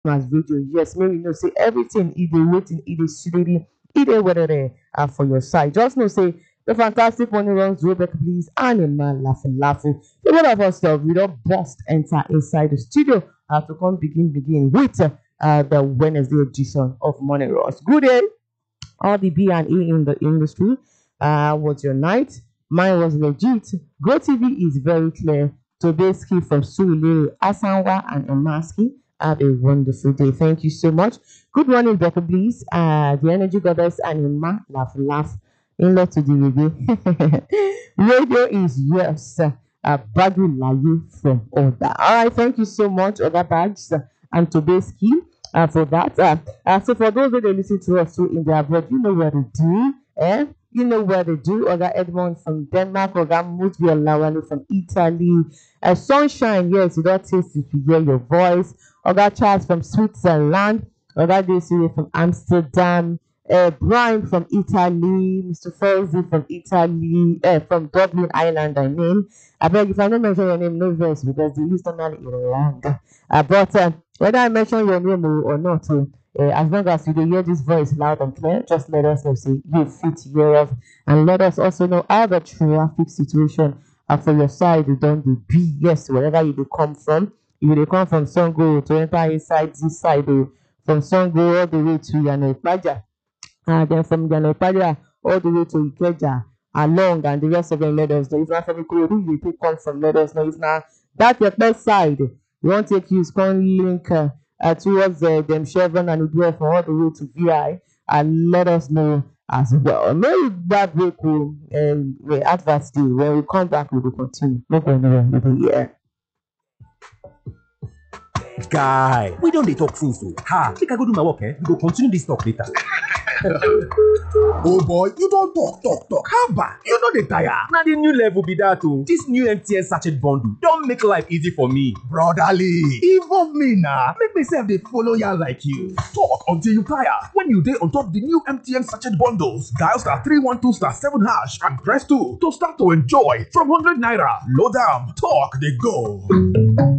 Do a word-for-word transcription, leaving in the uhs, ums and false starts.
as radio. Yes, maybe you know say everything e dey waiting, e dey steady, e dey whether uh, for your side. Just know say the fantastic morning runs Rebecca Bliss and a man laughing laughing. The one of us stuff we don't bust enter inside the studio uh, to come begin begin with uh, uh, the Wednesday edition of Morning Runs. Good day, all the B and E in the industry. Uh, what's your night? Mine was legit. Go T V is very clear. Tobeski from Suilere, Asanwa and Emaski. Have a wonderful day. Thank you so much. Good morning, Becca, please. Uh, the energy goddess and Emma, laugh, laugh. In law to the review. Radio is yours. Uh, Badu Laye from Oda. All right, thank you so much, Oda Bags and Tobeski, uh, for that. Uh, uh, so, for those that they listen to us too in their abroad, you know what to do. Eh? You know where they do. Oga Edmond from Denmark, Oga Mutbi Olawale from Italy. Uh, Sunshine, yes, you don't taste if you hear your voice. Oga Charles from Switzerland. Oga Desiree from Amsterdam. Uh, Brian from Italy. Mister Fauzi from Italy. Uh, from Dublin, Ireland, I mean. I beg if I don't mention your name, no verse because the list normally Ireland. Uh, but uh, whether I mention your name or, or not, uh, uh, as long as you dey hear this voice loud and clear, just let us know say you fit hear us, and let us also know how the traffic situation uh, for your side you don dey be. Yes, wherever you dey come from, if you dey come from Sango to enter inside this side, uh, from Sango all the way to Yano Ipaja, and then from Yano Ipaja all the way to Ikeja, along, and the rest of them let us know. If na from Ikorodu you dey take come from, let us know. If na that your best side, you wan take use come link uh, uh, towards uh, them Chevron and Udua from all the way to V I, and let us know as well. Maybe that break will um, we advert day. When we come back, we will continue. No go anywhere. We will hear. Guy, we don't dey talk since o. Ha, make I go do my work, eh? We go continue this talk later. Oh boy, you don talk, talk, talk. How about you no dey tire? Na the new level be that o. This new M T N sachet bundle don make life easy for me. Brotherly, involve me na. Make me sef dey follow ya like you. Talk until you tire. When you dey on top the new M T N sachet bundles, dial star three one two star seven hash and press two to start to enjoy from one hundred naira. Load am, talk dey go.